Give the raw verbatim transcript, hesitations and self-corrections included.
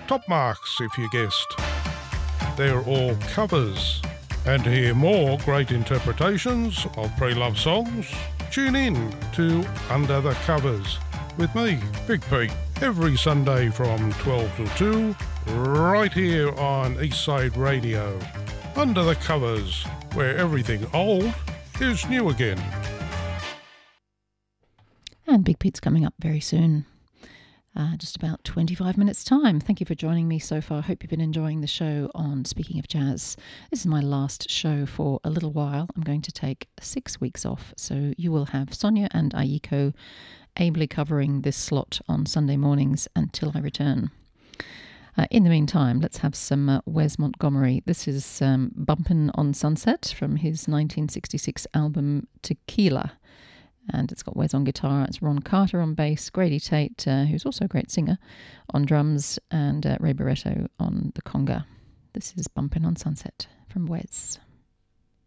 top marks if you guessed. They're all covers. And to hear more great interpretations of pre-love songs, tune in to Under the Covers with me, Big Pete, every Sunday from twelve till two, right here on Eastside Radio. Under the Covers, where everything old is new again. And Big Pete's coming up very soon. Uh, just about twenty-five minutes time. Thank you for joining me so far. I hope you've been enjoying the show on Speaking of Jazz. This is my last show for a little while. I'm going to take six weeks off, so you will have Sonia and Aiko ably covering this slot on Sunday mornings until I return. Uh, in the meantime, let's have some uh, Wes Montgomery. This is um, Bumpin' on Sunset from his nineteen sixty-six album Tequila. And it's got Wes on guitar, it's Ron Carter on bass, Grady Tate, uh, who's also a great singer, on drums, and uh, Ray Barretto on the conga. This is Bumpin' on Sunset from Wes.